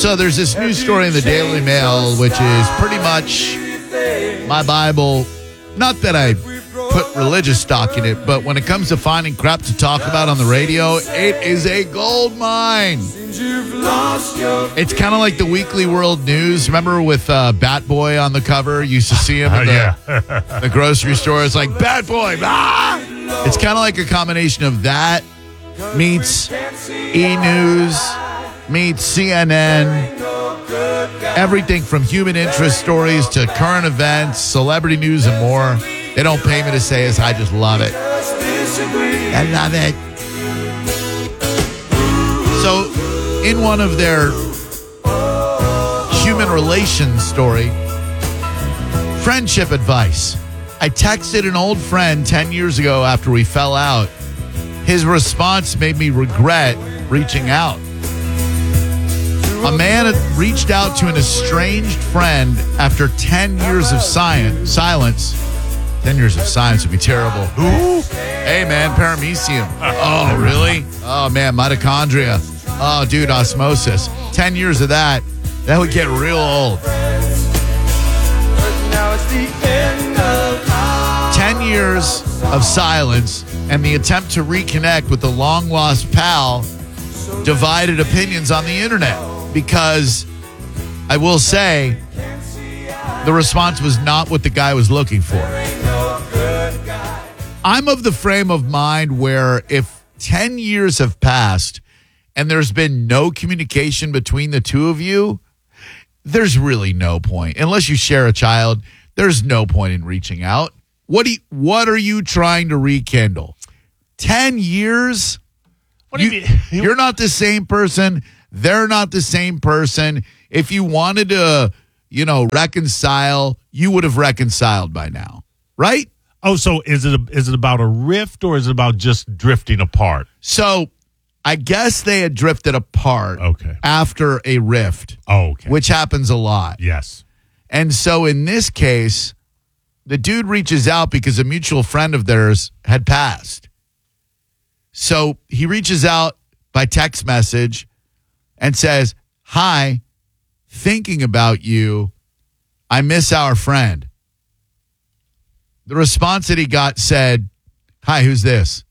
So there's this news story in the Daily Mail, which is pretty much my Bible. Not that I put religious stock in it, but when it comes to finding crap to talk about on the radio, it is a gold mine. It's kind of like the Weekly World News. Remember with Bat Boy on the cover? You used to see him in the grocery store. It's like, Bat Boy! Ah! It's kind of like a combination of that meets E-News, meets CNN, everything from human interest stories to current events, celebrity news, and more. They don't pay me to say this. I just love it. I love it. So, in one of their human relations story, friendship advice. I texted an old friend 10 years ago after we fell out. His response made me regret reaching out. A man had reached out to an estranged friend after 10 years of silence. 10 years of silence would be terrible. Who? Hey, man, paramecium. Oh, really? Oh, man, mitochondria. Oh, dude, osmosis. 10 years of that would get real old. 10 years of silence and the attempt to reconnect with the long-lost pal divided opinions on the internet. Because I will say the response was not what the guy was looking for. I'm of the frame of mind where if 10 years have passed and there's been no communication between the two of you, there's really no point. Unless you share a child, there's no point in reaching out. What are you trying to rekindle? 10 years? What do you mean? You're not the same person. They're not the same person. If you wanted to, reconcile, you would have reconciled by now, right? Oh, so is it about a rift or is it about just drifting apart? So I guess they had drifted apart after a rift, which happens a lot. Yes. And so in this case, the dude reaches out because a mutual friend of theirs had passed. So he reaches out by text message and says, "Hi, thinking about you. I miss our friend." The response that he got said, "Hi, who's this?"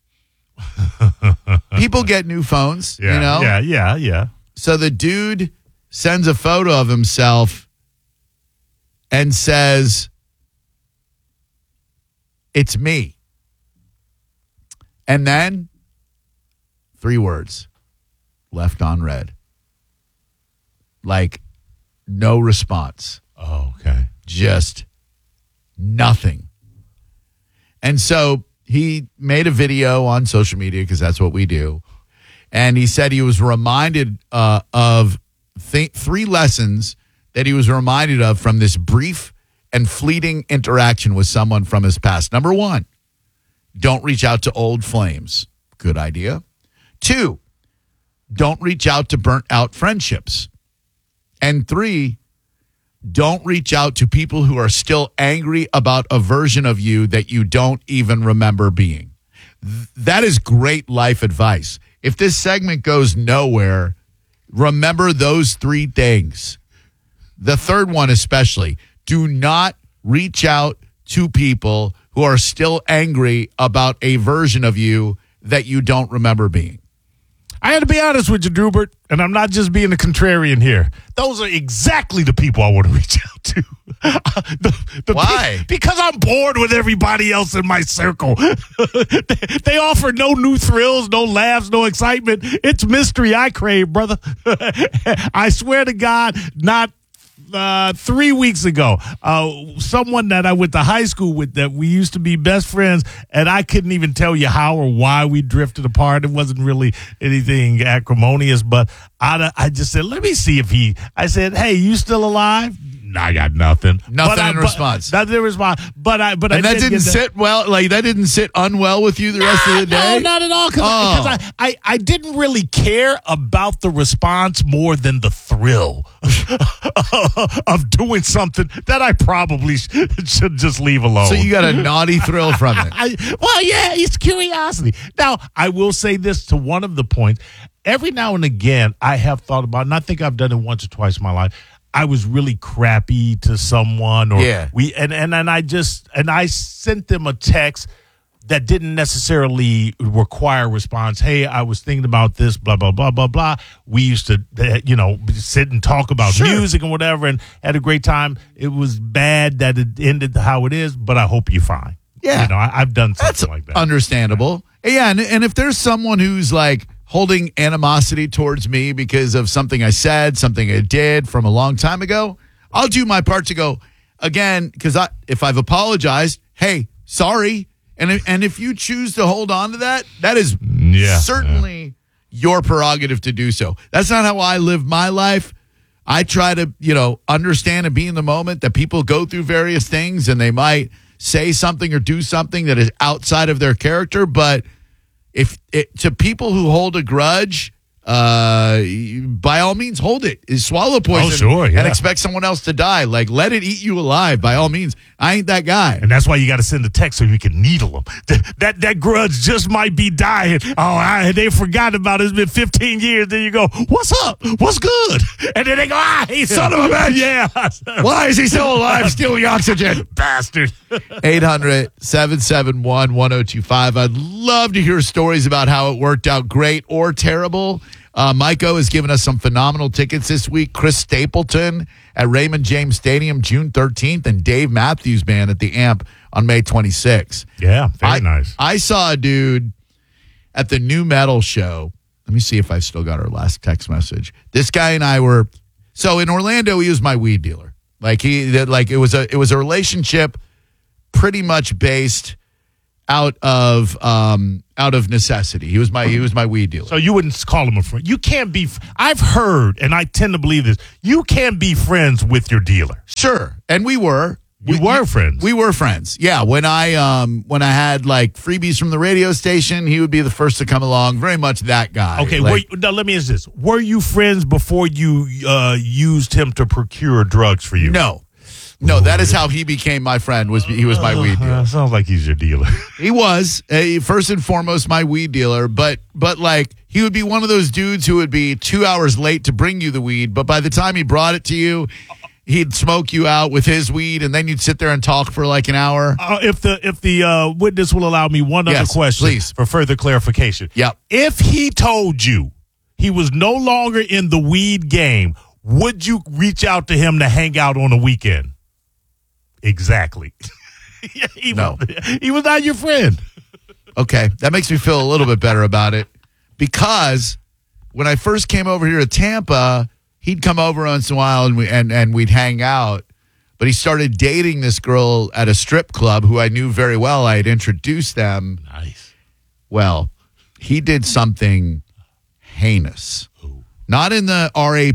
People get new phones, Yeah. So the dude sends a photo of himself and says, "It's me." And then 3 words left on red. Like no response. Oh, okay. Just nothing. And so he made a video on social media because that's what we do. And he said he was reminded of 3 lessons that he was reminded of from this brief and fleeting interaction with someone from his past. Number 1, don't reach out to old flames. Good idea. 2, don't reach out to burnt out friendships. And 3, don't reach out to people who are still angry about a version of you that you don't even remember being. That is great life advice. If this segment goes nowhere, remember those 3 things. The third one especially, do not reach out to people who are still angry about a version of you that you don't remember being. I had to be honest with you, Drubert, and I'm not just being a contrarian here. Those are exactly the people I want to reach out to. Why? Because I'm bored with everybody else in my circle. They offer no new thrills, no laughs, no excitement. It's mystery I crave, brother. I swear to God, not 3 weeks ago, someone that I went to high school with that we used to be best friends, and I couldn't even tell you how or why we drifted apart. It wasn't really anything acrimonious, but I just said, let me see if I said, "Hey, you still alive?" I got nothing. Nothing in response. Nothing in response. But and that didn't sit well. Like that didn't sit unwell with you the rest of the day. No, not at all. Because I didn't really care about the response more than the thrill of doing something that I probably should just leave alone. So you got a naughty thrill from it. Well, yeah, it's curiosity. Now, I will say this to one of the points. Every now and again, I have thought about, and I think I've done it once or twice in my life. I was really crappy to someone, or I sent them a text that didn't necessarily require a response. Hey, I was thinking about this, blah, blah, blah, blah, blah. We used to, sit and talk about music and whatever and had a great time. It was bad that it ended how it is, but I hope you're fine. Yeah. I've done something like that. Understandable. Yeah, and if there's someone who's like holding animosity towards me because of something I said, something I did from a long time ago, I'll do my part to go, again, because if I've apologized, hey, sorry. And if you choose to hold on to that, that is certainly your prerogative to do so. That's not how I live my life. I try to, understand and be in the moment that people go through various things and they might say something or do something that is outside of their character. But to people who hold a grudge, by all means, hold it. Swallow poison and expect someone else to die. Like, let it eat you alive. By all means, I ain't that guy. And that's why you got to send a text so you can needle them. That grudge just might be dying. Oh, they forgot about it. It's been 15 years. Then you go, what's up? What's good? And then they go, son of a bitch. Yeah. Why is he still alive? Stealing oxygen. Bastard. 800-771-1025. I'd love to hear stories about how it worked out great or terrible. Maiko has given us some phenomenal tickets this week. Chris Stapleton at Raymond James Stadium June 13th and Dave Matthews Band at the Amp on May 26th. Yeah, very nice. I saw a dude at the New Metal show. Let me see if I still got our last text message. This guy and I were, so in Orlando, he was my weed dealer. It was a relationship pretty much based out of necessity. He was my weed dealer. So you wouldn't call him a friend. You can't be. I've heard, and I tend to believe this. You can't be friends with your dealer. Sure, and we were. We were friends. We were friends. Yeah, when I had like freebies from the radio station, he would be the first to come along. Very much that guy. Okay, now let me ask this: were you friends before you used him to procure drugs for you? No, that is how he became my friend. He was my weed dealer. Sounds like he's your dealer. He was first and foremost my weed dealer, but like he would be one of those dudes who would be 2 hours late to bring you the weed, but by the time he brought it to you, he'd smoke you out with his weed, and then you'd sit there and talk for like an hour. If the witness will allow me one other question, please, for further clarification. Yep. If he told you he was no longer in the weed game, would you reach out to him to hang out on the weekend? Exactly. He was not your friend. Okay, that makes me feel a little bit better about it, because when I first came over here to Tampa, he'd come over once in a while and we'd hang out. But he started dating this girl at a strip club who I knew very well. I had introduced them. Nice. Well, he did something heinous. Ooh. Not in the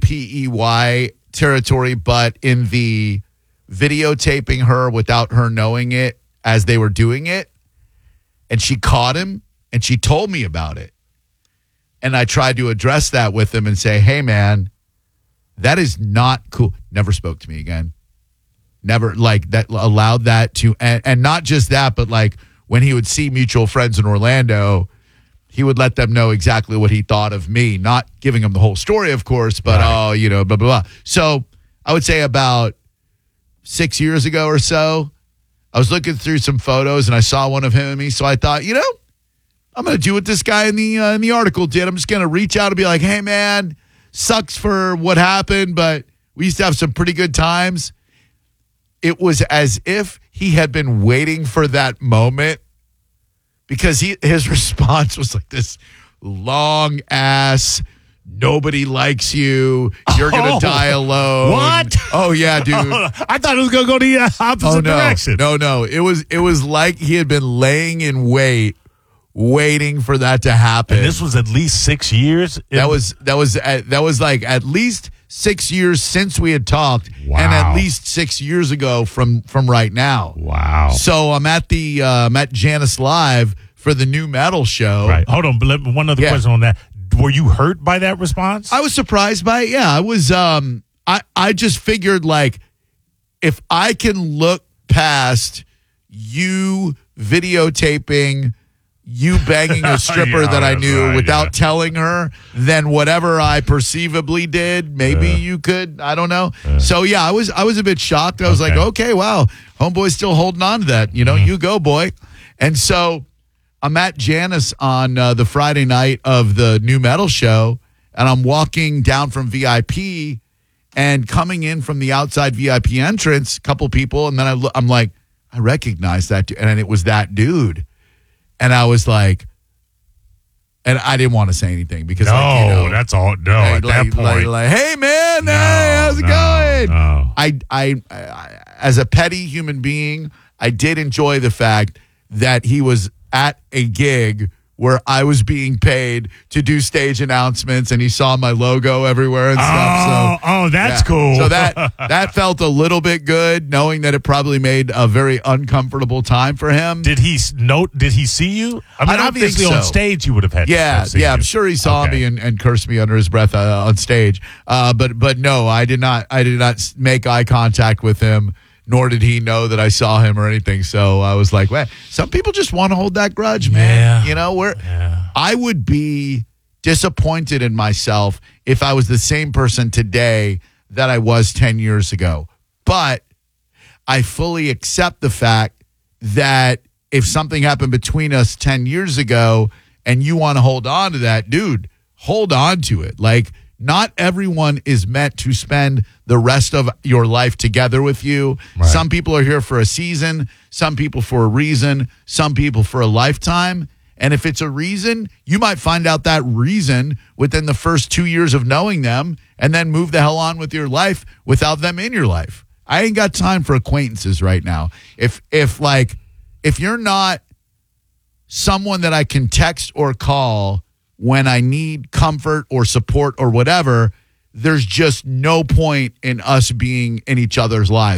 RAPEY territory, but in the videotaping her without her knowing it as they were doing it. And she caught him and she told me about it. And I tried to address that with him and say, hey, man, that is not cool. Never spoke to me again. Never allowed that to, and not just that, but like when he would see mutual friends in Orlando, he would let them know exactly what he thought of me, not giving them the whole story, of course, but, blah, blah, blah. So I would say about 6 years ago or so, I was looking through some photos and I saw one of him and me. So I thought, I'm going to do what this guy in the article did. I'm just going to reach out and be like, hey, man, sucks for what happened, but we used to have some pretty good times. It was as if he had been waiting for that moment, because his response was like this long ass, nobody likes you, you're going to die alone. What? Oh, yeah, dude. I thought it was going to go the opposite direction. No. It was like he had been laying in wait, waiting for that to happen. And this was at least 6 years? That was like at least 6 years since we had talked, Wow. and at least 6 years ago from right now. Wow. So I'm at the I'm at Janice Live for the new metal show. Right. Hold on. But one other question on that. Were you hurt by that response? I was surprised by it. Yeah, I was. I just figured, like, if I can look past you videotaping you banging a stripper that I knew without telling her, then whatever I perceivably did, maybe you could. I don't know. So yeah, I was a bit shocked. I was like, okay, wow, homeboy's still holding on to that. You know, you go, boy. And so I'm at Janice on the Friday night of the new metal show, and I'm walking down from VIP and coming in from the outside VIP entrance, a couple people, and then I'm like, I recognize that dude. And it was that dude. And I was like, and I didn't want to say anything because that's all. No, at that point, like, hey man, hey, how's it going? No. I, as a petty human being, I did enjoy the fact that he was at a gig where I was being paid to do stage announcements, and he saw my logo everywhere and stuff. So, that's cool. So that felt a little bit good, knowing that it probably made a very uncomfortable time for him. Did he see you? I mean, don't obviously think so. on stage you would have had. Yeah. I'm sure he saw me and cursed me under his breath on stage. But no, I did not make eye contact with him. Nor did he know that I saw him or anything. So I was like, well, some people just want to hold that grudge, man. Yeah. You know, I would be disappointed in myself if I was the same person today that I was 10 years ago. But I fully accept the fact that if something happened between us 10 years ago and you want to hold on to that, dude, hold on to it. Like, not everyone is meant to spend the rest of your life together with you. Right. Some people are here for a season, some people for a reason, some people for a lifetime. And if it's a reason, you might find out that reason within the first 2 years of knowing them and then move the hell on with your life without them in your life. I ain't got time for acquaintances right now. If you're not someone that I can text or call when I need comfort or support or whatever, there's just no point in us being in each other's lives.